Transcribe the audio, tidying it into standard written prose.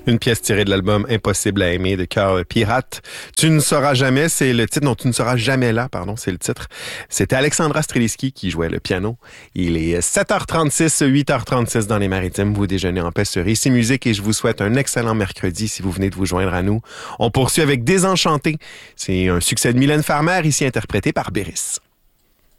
Une pièce tirée de l'album Impossible à aimer de Cœur Pirate. Tu ne sauras jamais, c'est le titre. Non, tu ne seras jamais là, pardon, c'est le titre. C'était Alexandra Streliski qui jouait le piano. Il est 7h36, 8h36 dans les Maritimes. Vous déjeunez en paix sur Ici Musique et je vous souhaite un excellent mercredi si vous venez de vous joindre à nous. On poursuit avec Désenchanté. C'est un succès de Mylène Farmer, ici interprété par Béris.